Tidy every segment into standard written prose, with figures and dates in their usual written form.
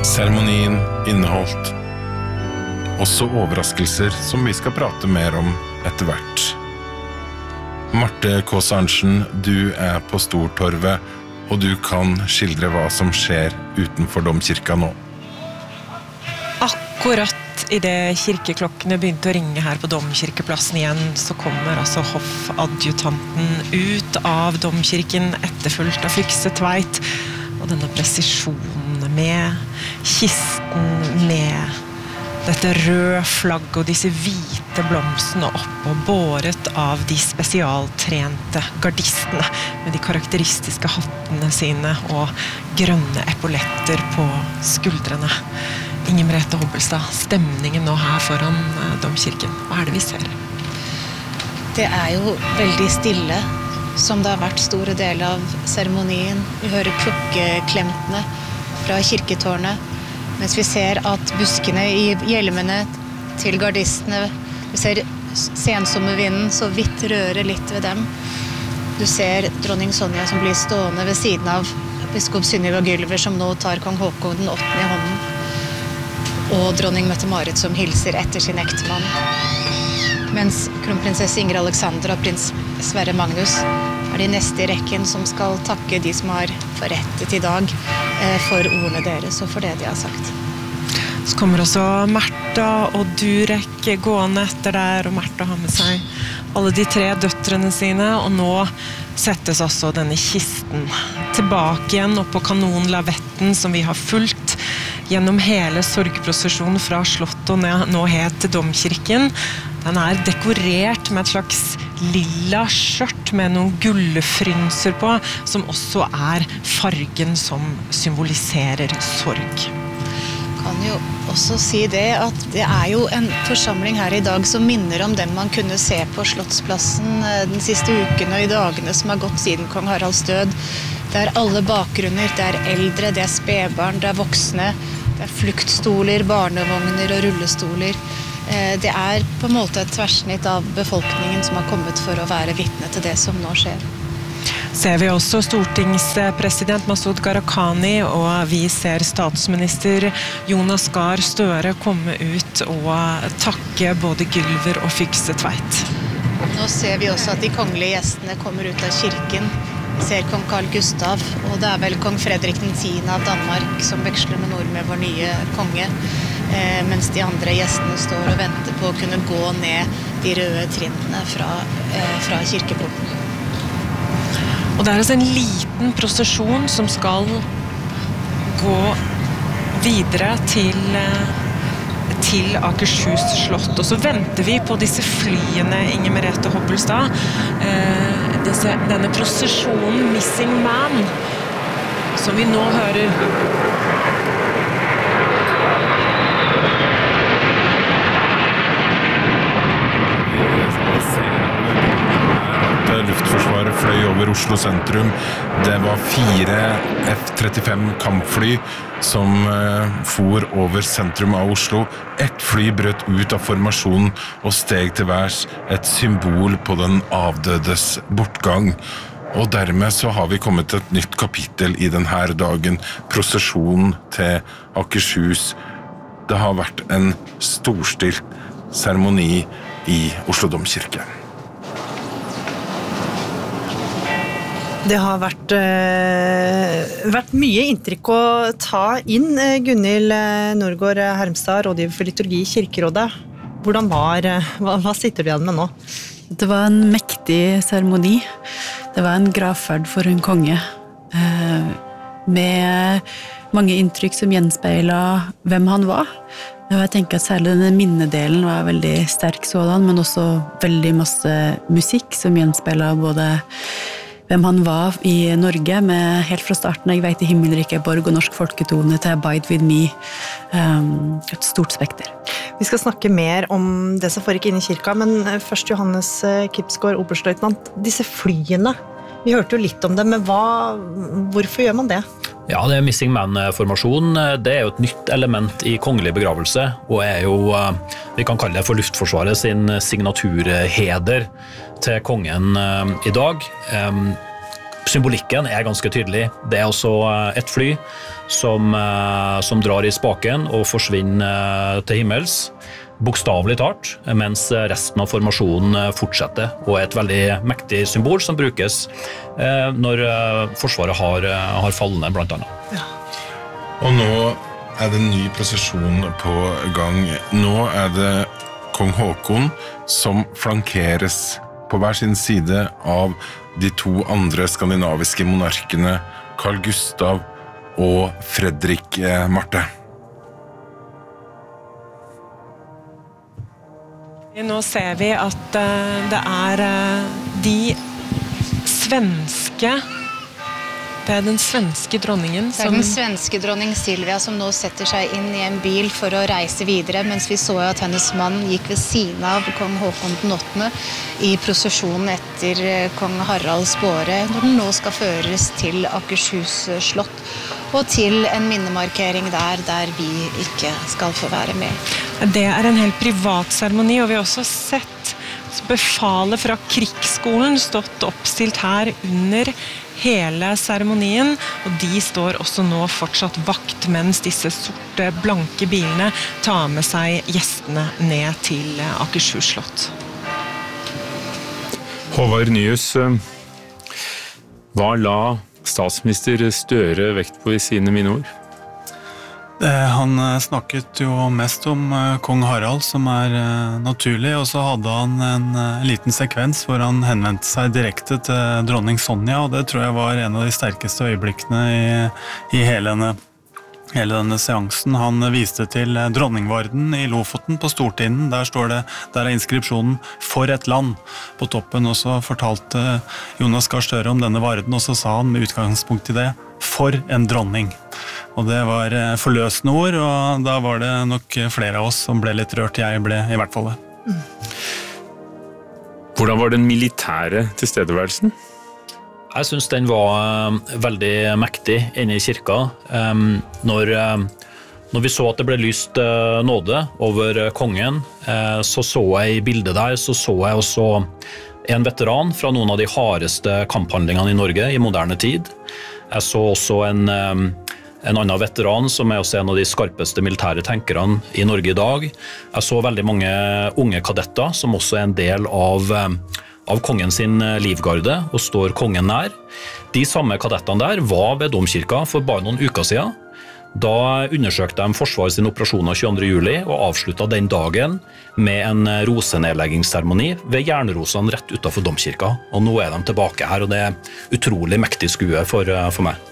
Seremonien inneholdt også overraskelser som vi skal prate mer om etter hvert. Marte Kaas Arntzen, du på Stortorvet, og du kan skildre hva som skjer utenfor domkirka nå. Akkurat i det kirkeklokkene begynte å ringe her på domkirkeplassen igjen, så kommer altså hoffadjutanten ut av domkirken, etterfulgt av Fykse Tveit, og denne presisjonen med kisten, med dette røde flagg og disse hvite blomstene opp og båret av de spesialtrente gardistene med de karakteristiske hattene sine og grønne epauletter på skuldrene. Inger Merete Hobbelstad, stemningen nå her foran domkirken. Hva det vi ser? Det jo veldig stille, som det har vært store deler av seremonien. Vi hører klokkeklemtene fra kirketårnet, mens vi ser at buskene i hjelmene til gardistene, vi ser sensommervinden så vidt røre litt ved dem. Du ser dronning Sonja som blir stående ved siden av biskop Sunniva Gylver, som nå tar kong Håkon den 8. i hånden, og dronning Mette-Marit som hilser etter sin ektemann. Mens kronprinsesse Ingrid Alexandra og prins Sverre Magnus de neste i rekken som skal takke de som har forrettet i dag for ordene deres og for det de har sagt. Så kommer også Märtha og Durek gående etter der, og Märtha har med seg alle de 3 døtrene sine, og nå settes altså denne kisten tilbake igjen opp på kanonlavetten som vi har fulgt gjennom hele sorgprosesjonen fra slottet og nå helt til domkirken. Den dekorert med et slags lilla skjørt med noen gullfrynser på, som også fargen som symboliserer sorg. Kan jo også si det at det jo en forsamling her i dag som minner om dem man kunne se på Slottsplassen den siste uken og i dagene som har gått siden kong Haralds død. Det alle bakgrunner, det eldre, det spedbarn, det voksne, det fluktstoler, barnevogner og rullestoler. Det på en måte et tverrsnitt av befolkningen som har kommet for å være vitne til det som nå skjer. Ser vi også stortingspresident Masud Gharahkhani, og vi ser statsminister Jonas Gahr Støre komme ut og takke både Gylver og Fykse Tveit. Nå ser vi også at de kongelige gjestene kommer ut av kirken. Vi ser kong Carl Gustav, og det vel kong Fredrik den 10. av Danmark som veksler med ord med vår nye konge, mens de andre gjestene står og venter på å kunne gå ned de røde trinnene fra kirkeporten. Og det altså en liten prosesjon som skal gå videre til Akershus slott. Og så venter vi på disse flyene, Inger Merete Hobbelstad. Denne prosesjonen Missing Man, som vi nå hører. Luftforsvaret fløy over Oslo sentrum. Det var 4 F-35 kampfly som for over sentrum av Oslo. Et fly brøt ut av formasjonen og steg til værs, et symbol på den avdødes bortgang. Og dermed så har vi kommet til et nytt kapittel i denne dagen, prosesjonen til Akershus. Det har vært en storstilt seremoni i Oslo domkirke. Det har vært mye inntrykk å ta inn. Gunhild Nordgaard Hermstad, rådgiver for liturgi i Kirkerådet. Hva sitter du igjen med nå? Det var en mektig seremoni. Det var en gravferd for en konge, med mange inntrykk som gjenspeilet hvem han var. Jeg tenker at særlig denne minnedelen var veldig sterk sådan, men også veldig masse musikk som gjenspeilet både hvem han var i Norge, med helt fra starten Jeg vet i Himmelriket Borg og Norsk Folketone til Abide With Me. Et stort spekter. Vi skal snakke mer om det som foregikk inne i kirka, men først Johannes Kipsgaard, oberstløytnant. Disse flyene, vi hørte jo litt om det, men hvorfor gjør man det? Ja, det Missing Man-formasjon, det jo et nytt element i kongelig begravelse, og jo, vi kan kalle det for Luftforsvaret sin signaturheder til kongen i dag. symbolikken ganske tydelig. Det også et fly som drar i spaken og forsvinner til himmels, bokstavelig talt, mens resten av formasjonen fortsetter, og et veldig mektig symbol som brukes når Forsvaret har fallende, blant annet. Ja. Og nå det en ny prosesjon på gang. Nå det kong Håkon som flankeres på hver sin side av de to andre skandinaviske monarkene, Carl Gustav og Fredrik Marte. Nå ser vi at det de svenske Det den svenske dronningen som... Det den svenske dronning Silvia som nå setter seg inn i en bil for å reise videre, mens vi så at hennes mann gikk ved siden av kong Håkon den 8. i prosesjonen etter kong Haralds båre, når den nå skal føres til Akershus slott, og til en minnemarkering der vi ikke skal få være med. Det en helt privat seremoni, og vi har også sett befalet fra krigsskolen stått oppstilt her under hele seremonien, og de står også nå fortsatt vakt mens disse sorte, blanke bilene tar med seg gjestene ned til Akershus slott. Håvard Nyhus, hva la statsminister Støre vekt på i sine minneord? Han snakket jo mest om kong Harald, som naturlig, og så hadde han en liten sekvens hvor han henvendte seg direkte til dronning Sonja, og det tror jeg var en av de sterkeste øyeblikkene i hele denne seansen. Han viste til dronningvarden i Lofoten på Stortinden. Der inskripsjonen «For et land» på toppen, og så fortalte Jonas Gahr Støre om denne varden, og så sa han med utgangspunkt i det «For en dronning». Og det var forløsende ord, og da var det nok flere av oss som ble litt rørt. Jeg ble i hvert fall det. Hvordan var den militære tilstedeværelsen? Jeg synes den var veldig mektig inne i kirka. Når vi så at det ble lyst nåde over kongen, så jeg i bildet der, så jeg også en veteran fra noen av de hardeste kamphandlingene i Norge i moderne tid. Jeg så også en annen veteran som også en av de skarpeste militære tenkerne i Norge i dag. Jeg så veldig mange unge kadetter som også en del av kongen sin livgarde og står kongen nær. De samme kadettene der var ved domkirka for bare noen uker siden. Da undersøkte de Forsvaret sin operasjoner 22. juli og avsluttet den dagen med en rosenedleggingsseremoni ved jernrosene rett utenfor domkirka. Og nå de tilbake her, og det utrolig mektig skue for meg.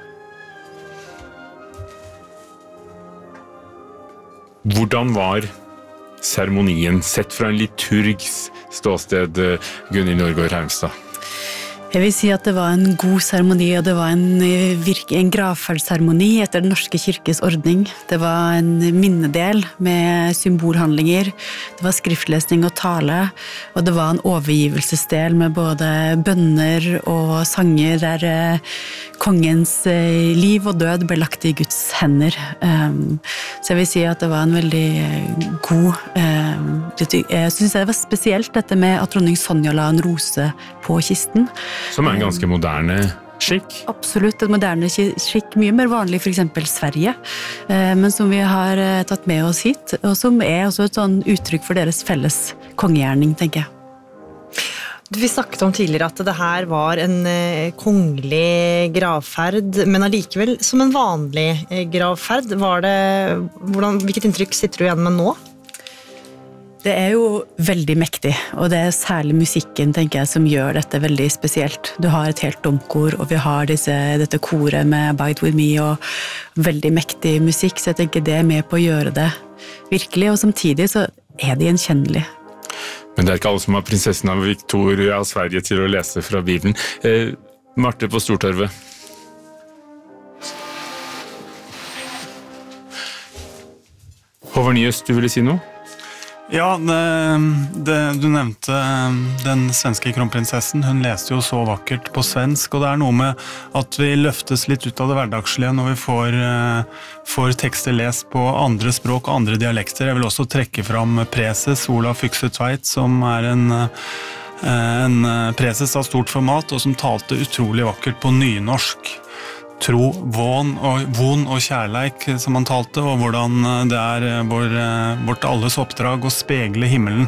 Hvordan var seremonien sett fra en liturgs ståsted, Gunhild Nørgaard Hermstad? Jeg vil si at det var en god seremoni, og det var en gravferdsseremoni etter den norske kirkes ordning. Det var en minnedel med symbolhandlinger, det var skriftlesning og tale, og det var en overgivelsesdel med både bønner og sanger der kongens liv og død ble lagt i Guds hender. Så jeg vil si at det var en veldig god... Jeg synes det var spesielt dette med at dronning Sonja la en rose på kisten. Som en ganske moderne skikk. Absolutt, en moderne skikk, mye mer vanlig for eksempel Sverige, men som vi har tatt med oss hit, og som også et sånn uttrykk for deres felles kongegjerning, tenker jeg. Vi snakket om tidligere at det her var en kongelig gravferd, men allikevel som en vanlig gravferd. Hvilket inntrykk sitter du igjen med nå? Det jo veldig mektig, og det særlig musikken, tenker jeg, som gjør dette veldig spesielt. Du har et helt domkor, og vi har dette koret med Abide With Me, og veldig mektig musikk, så jeg tenker det med på å gjøre det virkelig, og samtidig så de gjenkjennelige. Men det ikke alle som har prinsessen av Victoria av Sverige til å lese fra Bibelen. Marte på Stortorvet. Håvard Nyhus, du ville si noe? Ja, du nevnte den svenske kronprinsessen. Hun leste jo så vakkert på svensk, og det noe med at vi løftes litt ut av det hverdagslige når vi får tekster lest på andre språk og andre dialekter. Jeg vil også trekke fram preses Olav Fykse Tveit, som En preses av stort format, og som talte utrolig vakkert på nynorsk. Tro, von og kjærleik som han talte, og hvordan det vårt alles oppdrag å spegle himmelen.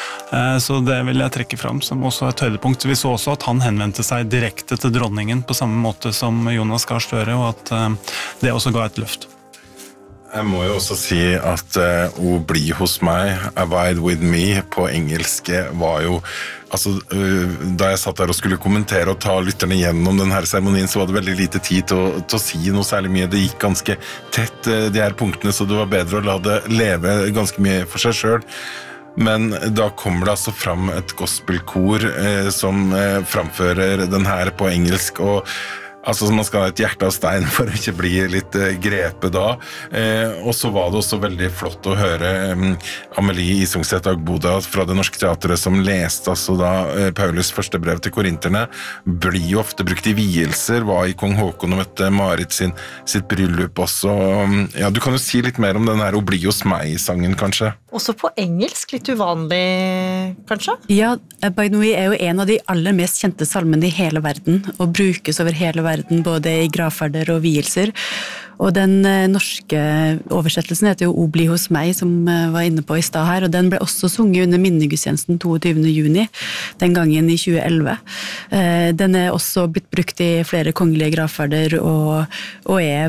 Så det vil jeg trekke fram som også et høydepunkt. Vi så også at han henvendte seg direkte til dronningen på samme måte som Jonas Gahr Støre, og at det også ga et løft. Jeg må jo også si at «O bli hos meg», «Abide with me» på engelsk var jo, altså da jeg satt der og skulle kommentere og ta lytterne gjennom denne seremonien, så var det veldig lite tid til å si noe særlig mye. Det gikk ganske tett, de her punktene, så det var bedre å la det leve ganske mye for seg selv. Men da kommer det altså fram et gospelkor som framfører den her på engelsk, og altså man skal ha et hjerte av stein for å ikke bli litt grepet da. Og så var det også veldig flott å høre Amelie Isungset Agboda fra Det Norske Teatret som leste altså da Paulus første brev til korinterne. Blir jo ofte brukt i vielser, var i Kong Håkon og møtte Marit sitt bryllup også. Ja, du kan jo si litt mer om den her «O bli hos meg»-sangen kanskje. Også på engelsk, litt uvanlig kanskje? Ja, Abide with me er jo en av de aller mest kjente salmene i hele verden, og brukes over hele verden, både i gravferder og vielser. Og den norske oversettelsen heter jo «O bli hos meg», som var inne på i stad her, og den ble også sunget under minnegudstjenesten 22. juni, den gangen i 2011. Den er også blitt brukt i flere kongelige gravferder, og er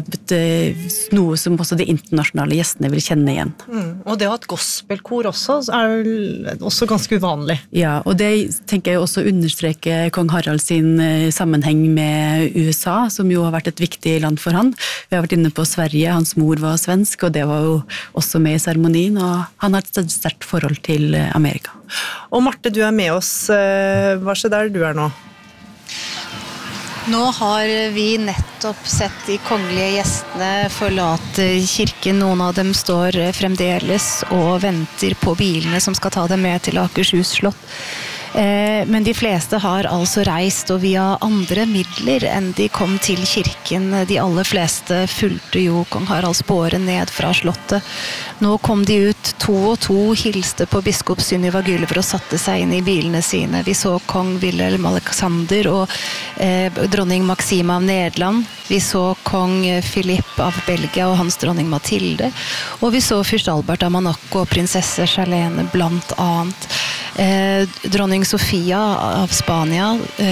noe som også de internasjonale gjestene vil kjenne igjen. Og det å ha et gospelkor også er også ganske uvanlig. Ja, og det tenker jeg også understreker kong Harald sin sammenheng med USA, som jo har vært et viktig land for han. Vi har vært inne på Sverige, hans mor var svensk, og det var jo også med i seremonien, og han har et sterkt forhold til Amerika. Og Marte, du er med oss. Hva skjer der du er nå? Nå har vi nettopp sett de kongelige gjestene forlate kirken. Noen av dem står fremdeles og venter på bilene som skal ta dem med til Akershus slott. Men de fleste har altså reist og via andre midler enn de kom til kirken. De aller fleste fulgte jo kong Haralds båre ned fra slottet. Nå kom de ut 2 og 2, hilste på biskop Sunniva Gylver og satte seg inn i bilene sine. Vi så kong Wilhelm Alexander og dronning Maxima av Nederland. Vi så kong Philippe av Belgia og hans dronning Mathilde. Og vi så fyrst Albert av Monaco og prinsesse Charlene blant annet. Dronning Sofia av Spania,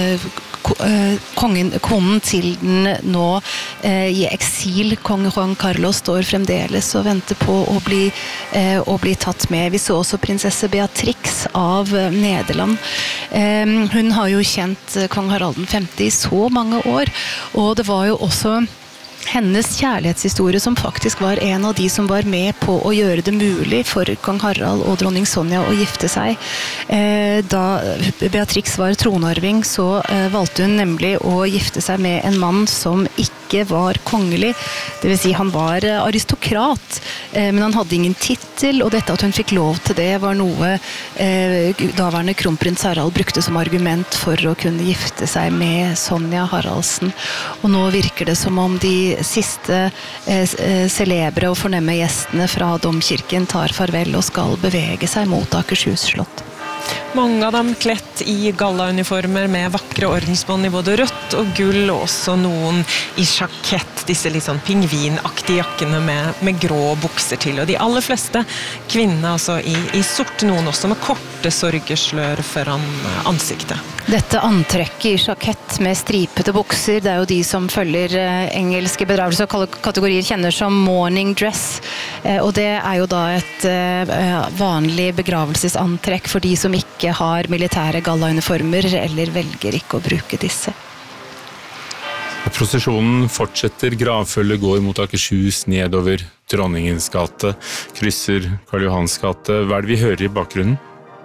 konen til den nå i eksil, kong Juan Carlos, står fremdeles og venter på å bli tatt med. Vi så også prinsesse Beatrix av Nederland. Hun har jo kjent kong Harald den 5. i så mange år, og det var jo også hennes kjærlighetshistorie som faktisk var en av de som var med på å gjøre det mulig for kong Harald og dronning Sonja å gifte seg. Da Beatrix var tronarving, så valgte hun nemlig å gifte seg med en mann som ikke var kongelig. Det vil si, han var aristokrat, men han hadde ingen titel, og dette at hun fikk lov til det var noe daværende kronprins Harald brukte som argument for å kunne gifte seg med Sonja Haraldsen. Og nå virker det som om de siste celebre og fornemme gjestene fra domkirken tar farvel og skal bevege seg mot Akershus slott. Mange av dem klett i gallauniformer med vakre ordensbånd i både rødt og gull, og også noen i sjakett, disse litt sånn pingvinaktige jakkene med grå bukser til. Og de aller fleste kvinnene altså i sort, noen også med korte sorgeslør foran ansiktet. Dette antrekket i sjakett med stripete bukser, det er jo de som følger engelske bedragelser og kategorier kjenner som morning dress, og det er jo da et vanlig begravelsesantrekk for de som ikke har militære gallauniformer eller velger ikke å bruke disse. Prosesjonen fortsetter, gravfølget går mot Akershus nedover Dronningens gate, krysser Karl Johans gate. Hva er det vi hører i bakgrunnen?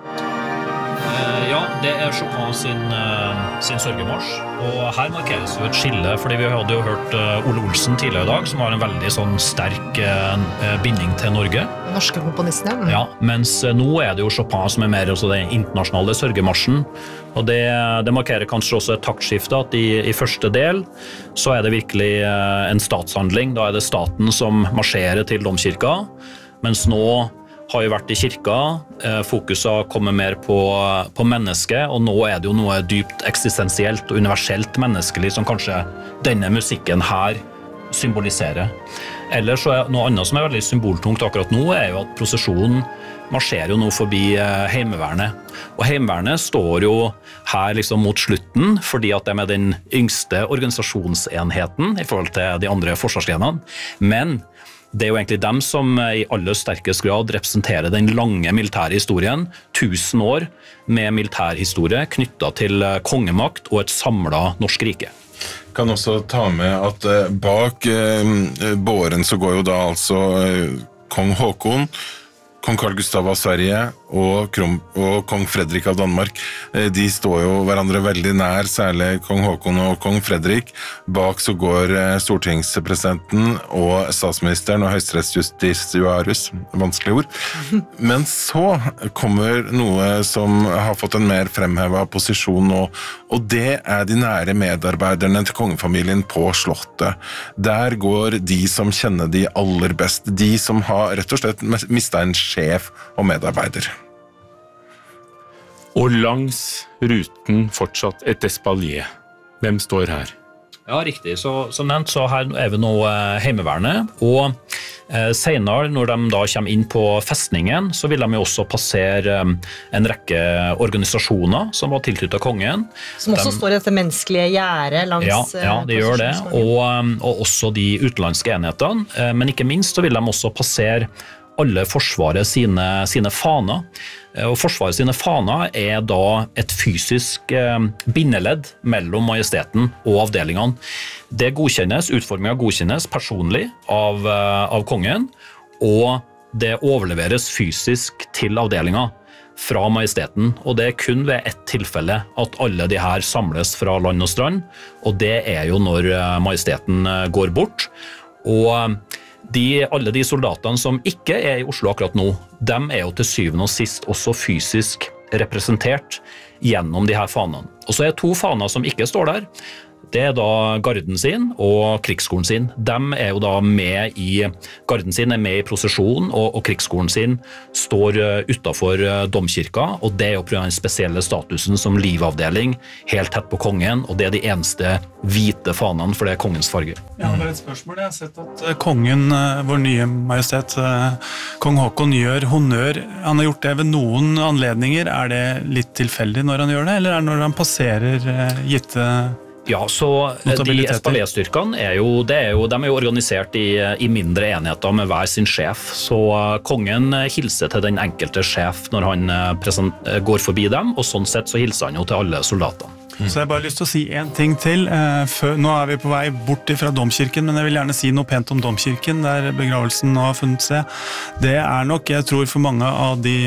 Ja, det er Chopin sin sørgemarsj, og her markeres jo et skille, fordi vi hadde jo hørt Ole Olsen tidligere i dag, som har en veldig sånn sterk binding til Norge. Den norske komponisten, ja. Mens nå er det jo Chopin som er mer også den internasjonale sørgemarsjen, og det markerer kanskje også et taktskifte, at i første del så er det virkelig en statshandling, da er det staten som marsjerer til domkirka, mens nå har jo vært i kirka, fokuset har kommet mer på mennesket, og nå det jo noe dypt eksistensielt og universelt menneskelig som kanskje denne musikken her symboliserer. Ellers så noe annet som veldig symboltungt akkurat nå jo at prosesjonen marsjerer jo nå forbi Heimevernet. Og Heimevernet står jo her liksom mot slutten, fordi at de den yngste organisasjonsenheten i forhold til de andre forsvarsgrenene. Men det jo egentlig dem som i aller sterkest grad representerer den lange militære historien, 1000 år med militærhistorie knyttet til kongemakt og et samlet norsk rike. Kan også ta med at bak båren så går jo da altså kong Håkon, kong Carl Gustav av Sverige og kong Fredrik av Danmark. De står jo hverandre veldig nær, særlig kong Håkon og kong Fredrik. Bak så går stortingspresidenten og statsministeren og høyesterettsjustitiarius, vanskelig ord. Men så kommer noe som har fått en mer fremhevet posisjon nå, og det de nære medarbeiderne til kongefamilien på slottet. Der går de som kjenner de aller best, de som har rett og slett mistet en sjef og medarbeider. Og langs ruten fortsatt et espalier. Hvem står her? Ja, riktig. Så, som nevnt, så her vi nå Heimevernet, og senere, når de da kommer inn på festningen, så vil de jo også passere en rekke organisasjoner som var tilknyttet kongen. Som også står i dette menneskelige gjerde langs... Ja, de gjør det, og også de utenlandske enhetene, men ikke minst så vil de også passere alle Forsvaret sine faner. Og Forsvaret sine faner da et fysisk bindeledd mellom majesteten og avdelingene. Det utformingen godkjennes personlig av kongen, og det overleveres fysisk til avdelingen fra majesteten. Og det kun ved ett tilfelle at alle de her samles fra land og strand, og det jo når majesteten går bort. Og alle de soldatene som ikke i Oslo akkurat nå, de jo til syvende og sist også fysisk representert gjennom de her fanene. Og så 2 faner som ikke står der. Det da garden sin og krigsskolen sin. De jo da med garden sin med i prosesjon, og krigsskolen sin står utenfor domkirka, og det jo på den spesielle statusen som livavdeling, helt tett på kongen, og det de eneste hvite fanene, for det kongens farge. Ja, det et spørsmål. Jeg har sett at kongen, vår nye majestet, kong Håkon, gjør honnør. Han har gjort det ved noen anledninger. Det litt tilfeldig når han gjør det, eller det når han passerer gitte... Ja, så de espalier-styrkene de jo organisert i mindre enheter med hver sin sjef, så kongen hilser til den enkelte sjef når han går forbi dem, og sånn sett så hilser han jo til alle soldatene. Så jeg har bare lyst til å si en ting til. Nå vi på vei bort fra domkirken, men jeg vil gjerne si noe pent om domkirken, der begravelsen nå har funnet seg. Det nok, jeg tror for mange av de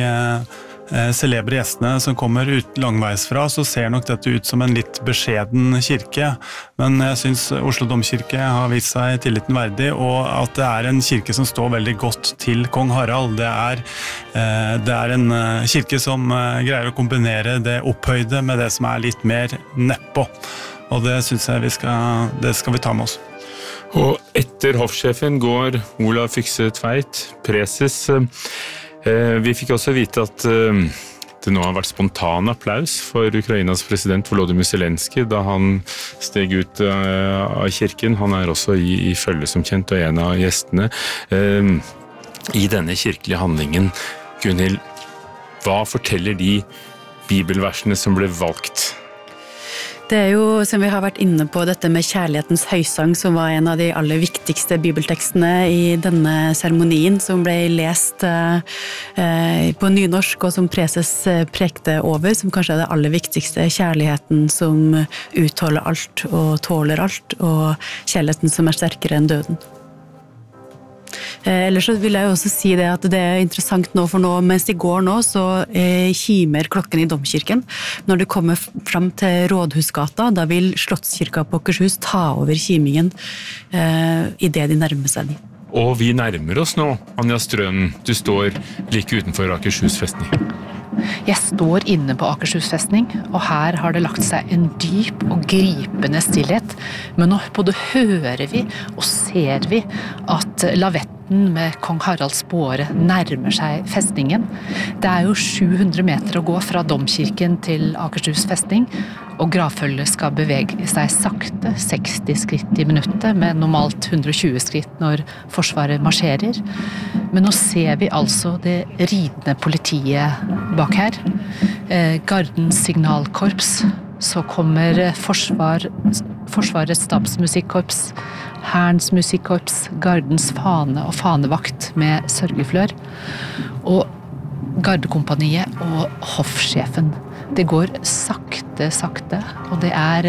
celebre gjestene som kommer ut langveis fra, så ser nok dette ut som en litt beskjeden kirke, men jeg synes Oslo Domkirke har vist seg tilliten verdig, og at det en kirke som står veldig godt til kong Harald. Det en kirke som greier å kombinere det opphøyde med det som litt mer nedpå, og det synes jeg det skal vi ta med oss. Og etter hoffsjefen går Olav Fykse Tveit, preses. Vi fikk også vite at det nå har vært spontan applaus for Ukrainas president Volodymyr Zelenskyj da han steg ut av kirken. Han også i følge som kjent og en av gjestene. I denne kirkelige handlingen, Gunhild, hva forteller de bibelversene som ble valgt? Det jo, som vi har vært inne på, dette med kjærlighetens høysang, som var en av de aller viktigste bibeltekstene i denne seremonien, som ble lest på nynorsk, og som preses prekte over, som kanskje det aller viktigste, kjærligheten som utholder alt og tåler alt, og kjærligheten som sterkere enn døden. Ellers så vil jeg jo også si det at det interessant nå, for nå, mens de går nå, så kimer klokken i domkirken. Når det kommer fram til Rådhusgata, da vil Slottskirka på Akershus ta over kimingen i det de nærmer seg de. Og vi nærmer oss nå, Anja Strønen. Du står like utenfor Akershus festning. Jeg står inne på Akershus festning, og her har det lagt seg en dyp og gripende stillhet. Men nå både hører vi og ser vi at lavetten garden med kong Haralds båre nærmer seg festningen. Det jo 700 meter å gå fra domkirken til Akershus festning, og gravfølget skal bevege seg sakte, 60 skritt I minuttet, med normalt 120 skritt når forsvaret marsjerer. Men nå ser vi altså det ridende politiet bak her. Gardens signalkorps, så kommer Forsvarets stabsmusikkorps, Hærens musikkorps, Gardens fane og fanevakt med sørgeflør, og gardekompaniet og hoffsjefen. Det går sakte, og det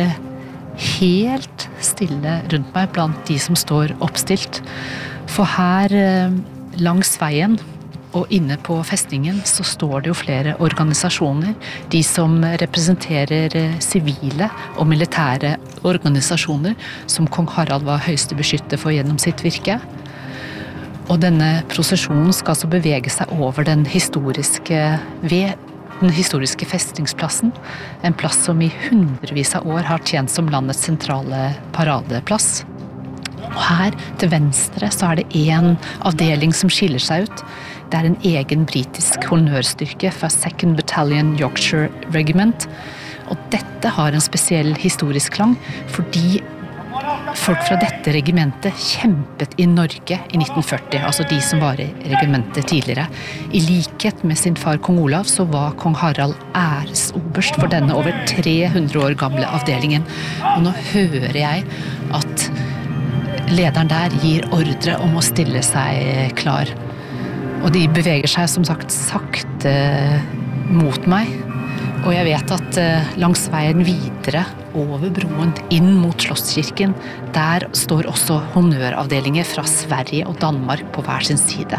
helt stille rundt meg blant de som står oppstilt. For her langs veien og inne på festningen så står det jo flere organisasjoner, de som representerer sivile og militære organisasjoner som kong Harald var høyeste beskytter for gjennom sitt virke. Og denne prosesjonen skal så bevege seg over den historiske festningsplassen, en plass som I hundrevis av år har tjent som landets sentrale paradeplass. Og her til venstre så det en avdeling som skiller seg ut. Det en egen britisk honnørstyrke fra 2nd Battalion Yorkshire Regiment. Og dette har en spesiell historisk klang, fordi folk fra dette regimentet kjempet I Norge I 1940, altså de som var I regimentet tidligere. I likhet med sin far kong Olav så var kong Harald æresoberst for denne over 300 år gamle avdelingen. Og nå hører jeg at lederen der gir ordre om å stille seg klar. Og de beveger seg som sagt sakte mot meg. Og jeg vet at langs veien videre over broen inn mot Slottskirken, der står også honnøravdelinger fra Sverige og Danmark på hver sin side.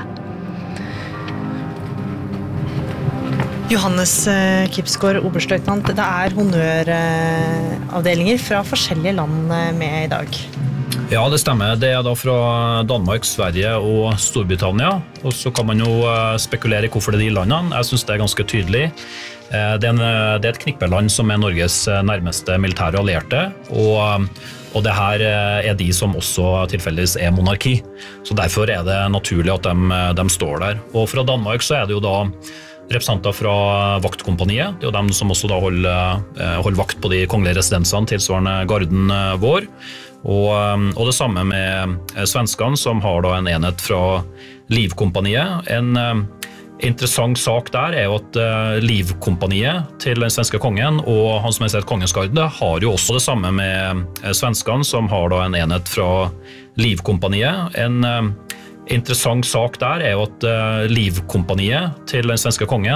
Johannes Kipsgaard, oberstløytnant, det honnøravdelinger fra forskjellige land med I dag. Ja, det stemmer. Det da fra Danmark, Sverige og Storbritannia. Og så kan man jo spekulere I hvorfor det de landene. Jeg synes det ganske tydelig. Det et knippeland som Norges nærmeste militære allierte, og det her de som også tilfeldigvis monarki. Så derfor det naturlig at de står der. Og fra Danmark så det jo da representanter fra vaktkompaniet. Det jo dem som også da holder vakt på de kongelige residensene tilsvarende garden vår. Og det samme med svenskene som har da en enhet fra Livkompaniet. En interessant sak der jo at Livkompaniet til den svenske kongen og Hans Majestet Kongens Garde har jo også det samme med svenskene som har da en enhet fra Livkompaniet. En interessant sak der jo at Livkompaniet til den svenske kongen